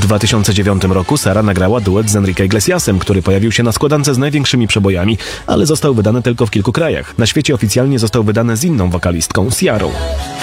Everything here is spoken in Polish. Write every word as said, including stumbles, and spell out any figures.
dwa tysiące dziewiątym roku Sara nagrała duet z Enrique Iglesiasem, który pojawił się na składance z największymi przebojami, ale został wydany tylko w kilku krajach. Na świecie oficjalnie został wydany z inną wokalistką, Ciarą.